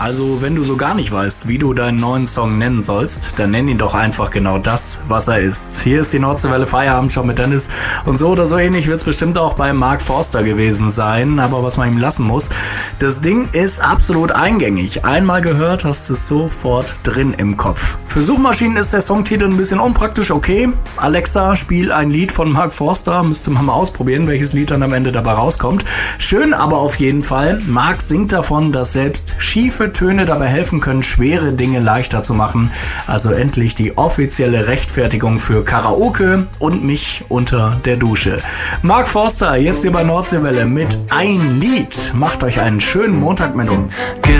Also wenn du so gar nicht weißt, wie du deinen neuen Song nennen sollst, dann nenn ihn doch einfach genau das, was er ist. Hier ist die Nordseewelle Feierabendshow mit Dennis und so oder so ähnlich wird es bestimmt auch bei Mark Forster gewesen sein, aber was man ihm lassen muss, das Ding ist absolut eingängig. Einmal gehört, hast du es sofort drin im Kopf. Für Suchmaschinen ist der Songtitel ein bisschen unpraktisch, okay. Alexa, spiel ein Lied von Mark Forster, müsste man mal ausprobieren, welches Lied dann am Ende dabei rauskommt. Schön aber auf jeden Fall, Mark singt davon, dass selbst schiefe Töne dabei helfen können, schwere Dinge leichter zu machen. Also endlich die offizielle Rechtfertigung für Karaoke und mich unter der Dusche. Mark Forster, jetzt hier bei Nordseewelle mit Ein Lied. Macht euch einen schönen Montag mit uns. Gib